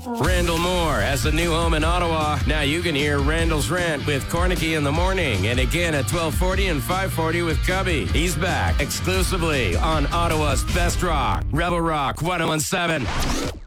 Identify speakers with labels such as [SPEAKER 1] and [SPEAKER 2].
[SPEAKER 1] Randall Moore has a new home in Ottawa. Now you can hear Randall's Rant with Cornicky in the morning, and again at 12:40 and 5:40 with Cubby. He's back exclusively on Ottawa's Best Rock, Rebel Rock 101.7.